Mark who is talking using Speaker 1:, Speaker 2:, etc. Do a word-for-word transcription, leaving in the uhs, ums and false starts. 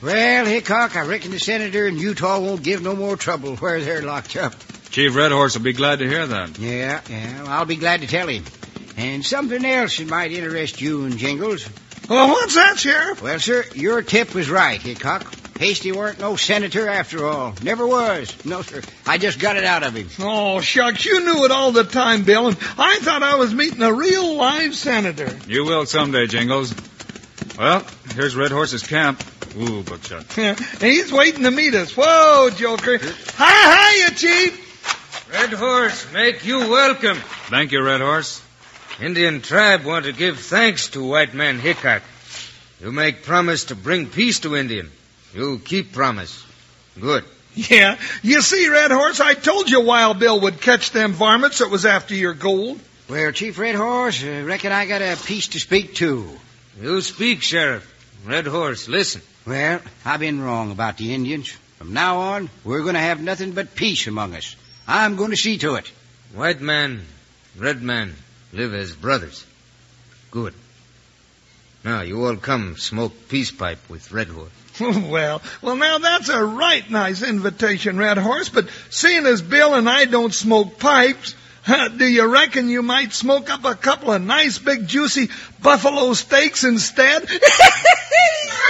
Speaker 1: Well, Hickok, I reckon the senator in Utah won't give no more trouble where they're locked up.
Speaker 2: Chief Red Horse will be glad to hear that.
Speaker 1: Yeah, yeah, I'll be glad to tell him. And something else that might interest you and Jingles.
Speaker 3: Well, what's that, Sheriff?
Speaker 1: Well, sir, your tip was right, Hickok. Hasty weren't no senator after all. Never was. No, sir. I just got it out of him.
Speaker 3: Oh, shucks, you knew it all the time, Bill, and I thought I was meeting a real live senator.
Speaker 2: You will someday, Jingles. Well, here's Red Horse's camp. Ooh, buckshot.
Speaker 3: Yeah, he's waiting to meet us. Whoa, Joker. Hi, hiya, Chief.
Speaker 4: Red Horse, make you welcome.
Speaker 2: Thank you, Red Horse.
Speaker 4: Indian tribe want to give thanks to white man Hickok. You make promise to bring peace to Indian. You keep promise. Good.
Speaker 3: Yeah, you see, Red Horse, I told you Wild Bill would catch them varmints that was after your gold.
Speaker 1: Well, Chief Red Horse, I reckon I got a piece to speak to.
Speaker 4: You speak, Sheriff. Red Horse, listen.
Speaker 1: Well, I've been wrong about the Indians. From now on, we're going to have nothing but peace among us. I'm going to see to it.
Speaker 4: White man, red man, live as brothers. Good. Now, you all come smoke peace pipe with Red Horse.
Speaker 3: well, well, now that's a right nice invitation, Red Horse, but seeing as Bill and I don't smoke pipes, huh, do you reckon you might smoke up a couple of nice big juicy buffalo steaks instead?